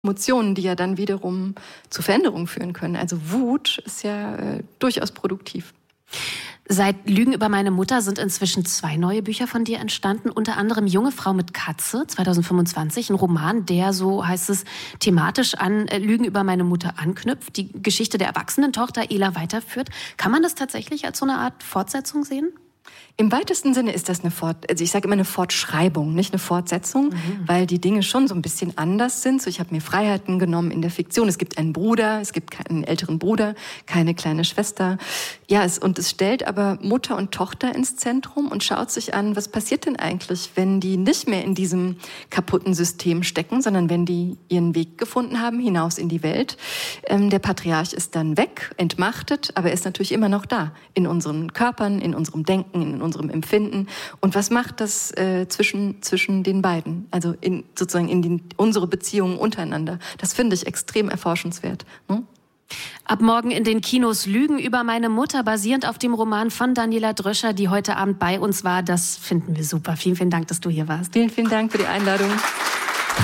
Emotionen, die ja dann wiederum zu Veränderungen führen können. Also Wut ist ja durchaus produktiv. Seit Lügen über meine Mutter sind inzwischen 2 neue Bücher von dir entstanden. Unter anderem Junge Frau mit Katze, 2025. Ein Roman, der, so heißt es, thematisch an Lügen über meine Mutter anknüpft. Die Geschichte der erwachsenen Tochter Ela weiterführt. Kann man das tatsächlich als so eine Art Fortsetzung sehen? Im weitesten Sinne ist das ich sage immer eine Fortschreibung, nicht eine Fortsetzung, weil die Dinge schon so ein bisschen anders sind. So, ich habe mir Freiheiten genommen in der Fiktion. Es gibt einen Bruder, es gibt keinen älteren Bruder, keine kleine Schwester. Ja, es stellt aber Mutter und Tochter ins Zentrum und schaut sich an, was passiert denn eigentlich, wenn die nicht mehr in diesem kaputten System stecken, sondern wenn die ihren Weg gefunden haben, hinaus in die Welt. Der Patriarch ist dann weg, entmachtet, aber er ist natürlich immer noch da, in unseren Körpern, in unserem Denken, in unserem Empfinden. Und was macht das zwischen den beiden? Also unsere Beziehungen untereinander. Das finde ich extrem erforschenswert. Ne? Ab morgen in den Kinos Lügen über meine Mutter, basierend auf dem Roman von Daniela Dröscher, die heute Abend bei uns war. Das finden wir super. Vielen, vielen Dank, dass du hier warst. Vielen, vielen Dank für die Einladung.